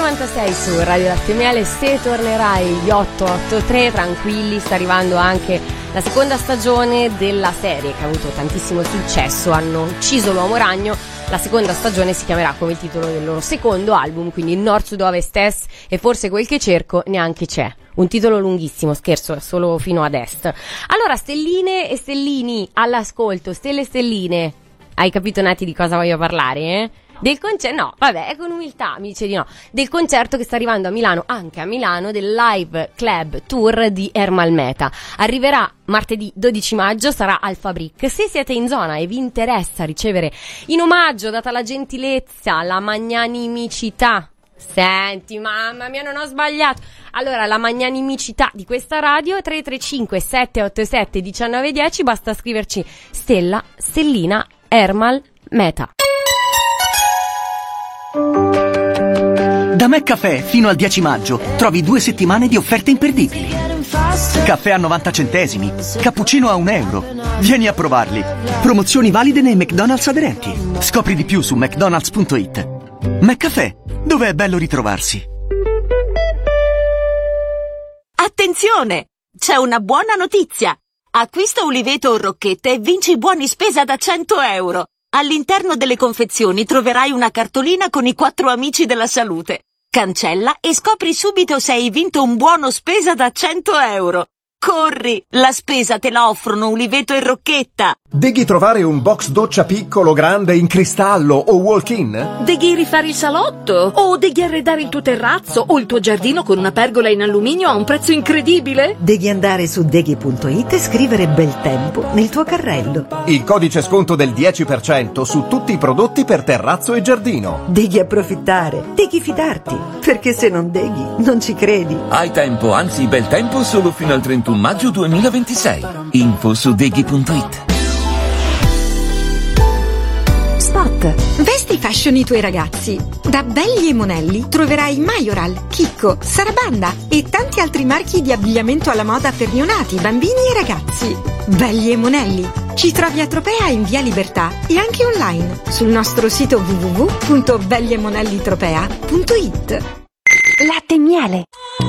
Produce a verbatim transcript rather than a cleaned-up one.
novantasei su Radio Latte Miele. Se tornerai gli otto otto tre, tranquilli, sta arrivando anche la seconda stagione della serie che ha avuto tantissimo successo. Hanno ucciso l'uomo ragno. La seconda stagione si chiamerà come il titolo del loro secondo album, quindi Nord, Sud, Ovest, Est e forse quel che cerco neanche c'è. Un titolo lunghissimo, scherzo, solo fino ad Est. Allora, stelline e stellini all'ascolto, stelle e stelline. Hai capito, Nati, di cosa voglio parlare, eh? Del concerto, no, vabbè, con umiltà mi dice di no. Del concerto che sta arrivando a Milano, anche a Milano, del Live Club Tour di Ermal Meta. Arriverà martedì dodici maggio, sarà al Fabric. Se siete in zona e vi interessa ricevere in omaggio, data la gentilezza, la magnanimicità, senti, mamma mia, non ho sbagliato. Allora, la magnanimicità di questa radio, tre tre cinque sette otto sette uno nove uno zero, basta scriverci Stella, Stellina, Ermal Meta. Da McCaffè fino al dieci maggio trovi due settimane di offerte imperdibili. Caffè a novanta centesimi, cappuccino a un euro. Vieni a provarli. Promozioni valide nei McDonald's aderenti. Scopri di più su mcdonalds punto it. McCaffè, dove è bello ritrovarsi. Attenzione! C'è una buona notizia! Acquista Uliveto o Rocchetta e vinci buoni spesa da cento euro. All'interno delle confezioni troverai una cartolina con i quattro amici della salute. Cancella e scopri subito se hai vinto un buono spesa da cento euro. Corri! La spesa te la offrono Uliveto e Rocchetta. Devi trovare un box doccia piccolo, grande, in cristallo o walk-in? Devi rifare il salotto? O devi arredare il tuo terrazzo o il tuo giardino con una pergola in alluminio a un prezzo incredibile? Devi andare su deghi punto it e scrivere bel tempo nel tuo carrello. Il codice sconto del dieci per cento su tutti i prodotti per terrazzo e giardino. Devi approfittare, devi fidarti, perché se non deghi non ci credi. Hai tempo, anzi bel tempo, solo fino al trentuno maggio duemilaventisei. Info su deghi punto it. Spot. Vesti fashion i tuoi ragazzi. Da Belli e Monelli troverai Majoral, Chicco, Sarabanda e tanti altri marchi di abbigliamento alla moda per neonati, bambini e ragazzi. Belli e Monelli. Ci trovi a Tropea in via Libertà e anche online sul nostro sito w w w punto belli e monelli tropea punto it. Latte Miele.